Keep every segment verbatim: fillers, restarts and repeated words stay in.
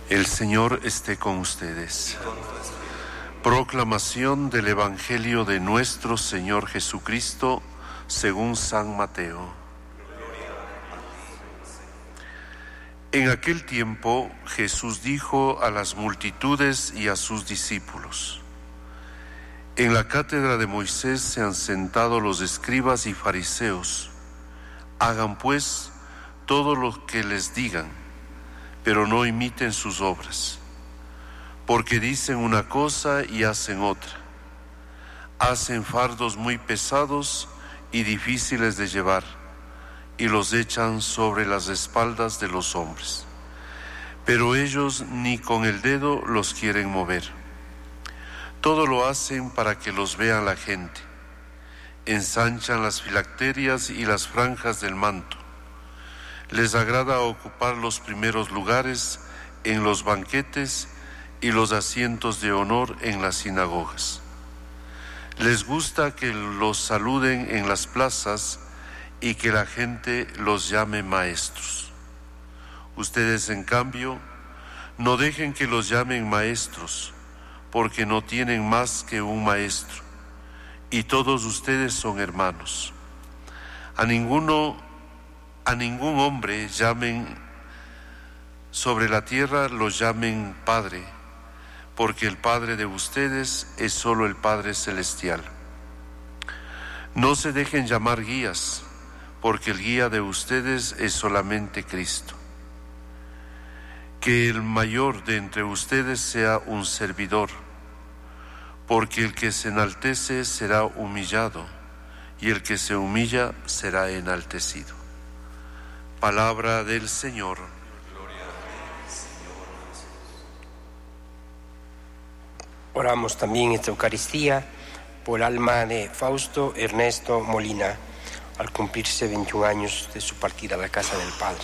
El Señor esté con ustedes. Proclamación del Evangelio de nuestro Señor Jesucristo según San Mateo. En aquel tiempo Jesús dijo a las multitudes y a sus discípulos: en la cátedra de Moisés se han sentado los escribas y fariseos. Hagan pues todo lo que les digan, pero no imiten sus obras, porque dicen una cosa y hacen otra. Hacen fardos muy pesados y difíciles de llevar, y los echan sobre las espaldas de los hombres, pero ellos ni con el dedo los quieren mover. Todo lo hacen para que los vea la gente. Ensanchan las filacterias y las franjas del manto. Les agrada ocupar los primeros lugares en los banquetes y los asientos de honor en las sinagogas. Les gusta que los saluden en las plazas y que la gente los llame maestros. Ustedes, en cambio, no dejen que los llamen maestros, porque no tienen más que un maestro, y todos ustedes son hermanos. A ninguno, a ningún hombre llamen sobre la tierra, los llamen Padre, porque el Padre de ustedes es solo el Padre Celestial. No se dejen llamar guías, porque el guía de ustedes es solamente Cristo. Que el mayor de entre ustedes sea un servidor, porque el que se enaltece será humillado, y el que se humilla será enaltecido. Palabra del Señor. Gloria a ti, Señor Jesús. Oramos también esta Eucaristía por el alma de Fausto Ernesto Molina, al cumplirse veintiún años de su partida a la casa del Padre.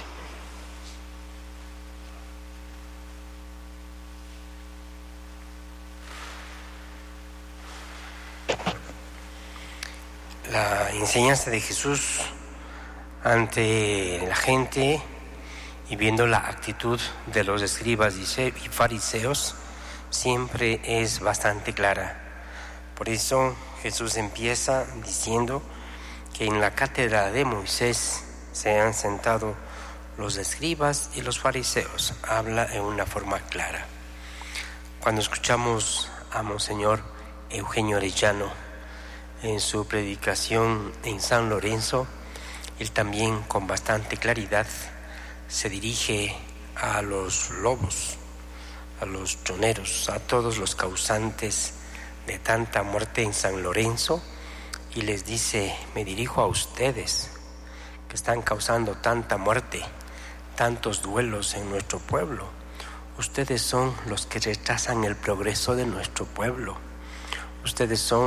La enseñanza de Jesús ante la gente y viendo la actitud de los escribas y fariseos siempre es bastante clara. Por eso Jesús empieza diciendo que en la cátedra de Moisés se han sentado los escribas y los fariseos. Habla en una forma clara. Cuando escuchamos a Monseñor Eugenio Arellano en su predicación en San Lorenzo, él también con bastante claridad se dirige a los lobos, a los choneros, a todos los causantes de tanta muerte en San Lorenzo, y les dice: me dirijo a ustedes que están causando tanta muerte, tantos duelos en nuestro pueblo. Ustedes son los que rechazan el progreso de nuestro pueblo. Ustedes son